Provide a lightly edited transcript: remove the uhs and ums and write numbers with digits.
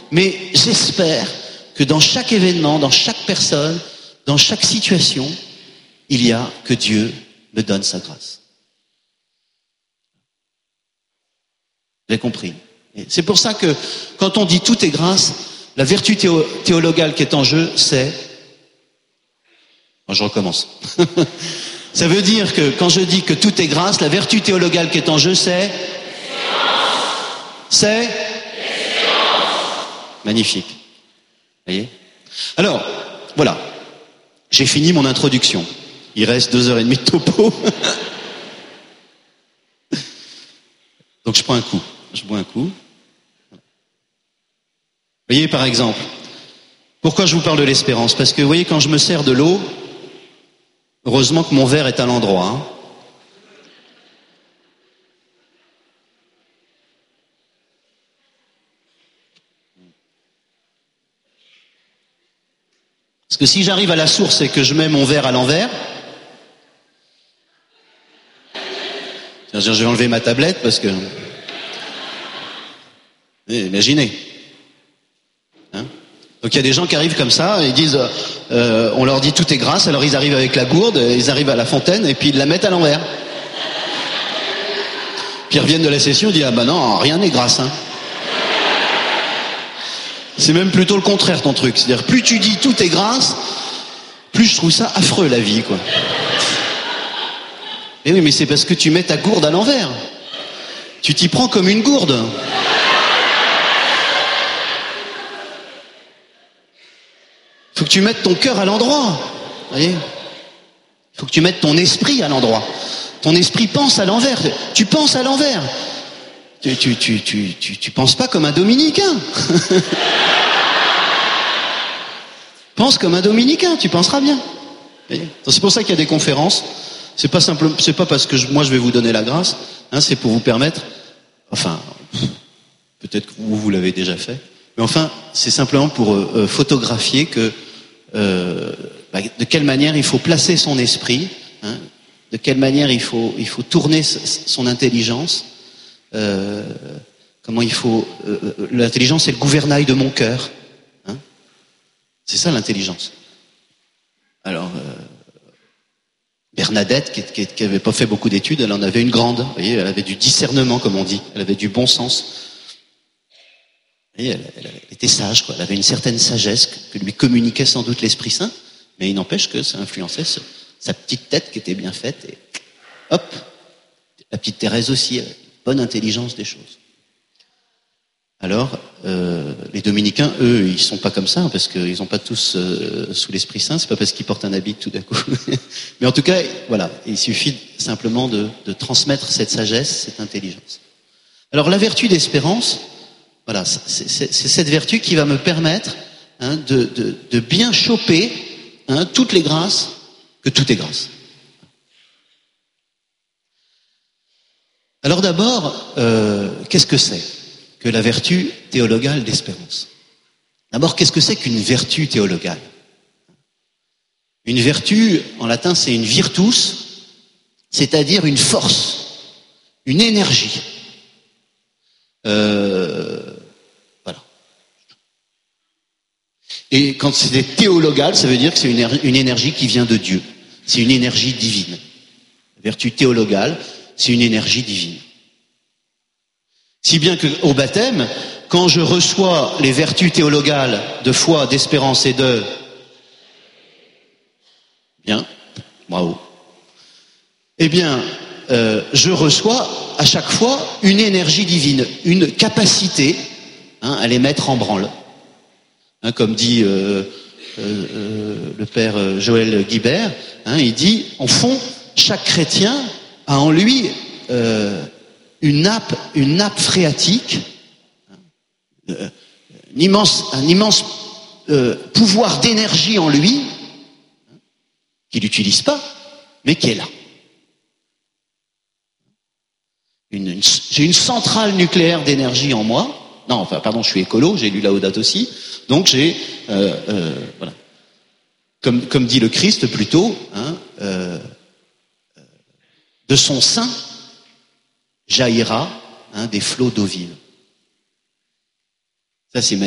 mais j'espère que dans chaque événement, dans chaque personne, dans chaque situation, il y a que Dieu me donne sa grâce. Vous avez compris? Et c'est pour ça que quand on dit tout est grâce, la vertu théologale qui est en jeu, c'est... Je recommence. Ça veut dire que quand je dis que tout est grâce, la vertu théologale qui est en jeu, c'est... C'est... Magnifique. Vous voyez? Alors, voilà. J'ai fini mon introduction. Il reste 2h30 de topo. Donc je bois un coup. Vous voyez, par exemple, pourquoi je vous parle de l'espérance? Parce que, vous voyez, quand je me sers de l'eau, heureusement que mon verre est à l'endroit. Hein. Parce que si j'arrive à la source et que je mets mon verre à l'envers, je vais enlever ma tablette parce que... Imaginez. Hein? Donc il y a des gens qui arrivent comme ça, et ils disent, on leur dit tout est grâce, alors ils arrivent avec la gourde, ils arrivent à la fontaine et puis ils la mettent à l'envers. Puis ils reviennent de la session, ils disent, ah bah non, rien n'est grâce. Hein. C'est même plutôt le contraire ton truc. C'est-à-dire, plus tu dis tout est grâce, plus je trouve ça affreux la vie, quoi. Et oui, mais c'est parce que tu mets ta gourde à l'envers. Tu t'y prends comme une gourde. Faut que tu mettes ton cœur à l'endroit. Voyez ? Faut que tu mettes ton esprit à l'endroit. Ton esprit pense à l'envers. Tu penses à l'envers. Tu penses pas comme un dominicain. Pense comme un dominicain, tu penseras bien. C'est pour ça qu'il y a des conférences. C'est pas parce que moi je vais vous donner la grâce, hein, c'est pour vous permettre, enfin, peut-être que vous l'avez déjà fait, mais enfin, c'est simplement pour photographier que de quelle manière il faut placer son esprit, hein, de quelle manière il faut tourner son intelligence. Comment il faut... l'intelligence, c'est le gouvernail de mon cœur. Hein, c'est ça l'intelligence. Alors, Bernadette, qui avait pas fait beaucoup d'études, elle en avait une grande. Vous voyez, elle avait du discernement, comme on dit. Elle avait du bon sens. Et elle était sage, quoi. Elle avait une certaine sagesse que lui communiquait sans doute l'Esprit Saint, mais il n'empêche que ça influençait sa petite tête qui était bien faite. Et hop, la petite Thérèse aussi, bonne intelligence des choses. Alors, les dominicains, eux, ils sont pas comme ça, parce qu'ils n'ont pas tous sous l'Esprit Saint, c'est pas parce qu'ils portent un habit tout d'un coup. Mais en tout cas, voilà, il suffit simplement de transmettre cette sagesse, cette intelligence. Alors, la vertu d'espérance, voilà, c'est cette vertu qui va me permettre, hein, de bien choper, hein, toutes les grâces, que tout est grâce. Alors d'abord, qu'est-ce que c'est que la vertu théologale d'espérance? D'abord, qu'est-ce que c'est qu'une vertu théologale? Une vertu, en latin, c'est une virtus, c'est-à-dire une force, une énergie. Voilà. Et quand c'est théologal, ça veut dire que c'est une énergie qui vient de Dieu. C'est une énergie divine. La vertu théologale, c'est une énergie divine. Si bien qu'au baptême, quand je reçois les vertus théologales de foi, d'espérance et de... Bien, bravo. Eh bien, je reçois à chaque fois une énergie divine, une capacité, hein, à les mettre en branle. Hein, comme dit le père Joël Guibert, hein, il dit, en fond, chaque chrétien a en lui une nappe phréatique, un immense pouvoir d'énergie en lui, qu'il n'utilise pas, mais qui est là. J'ai une centrale nucléaire d'énergie en moi. Non, enfin, pardon, je suis écolo, j'ai lu Laudato Si. Donc j'ai, voilà, comme dit le Christ plutôt, hein, de son sein jaillira, hein, des flots d'eau vive. Ça c'est